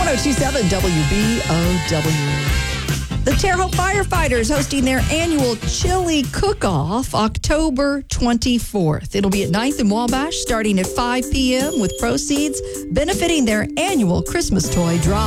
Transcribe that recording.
1027 WBOW. The Terre Haute Firefighters hosting their annual Chili Cook-Off October 24th. It'll be at 9th and Wabash starting at 5 p.m. with proceeds benefiting their annual Christmas toy drive.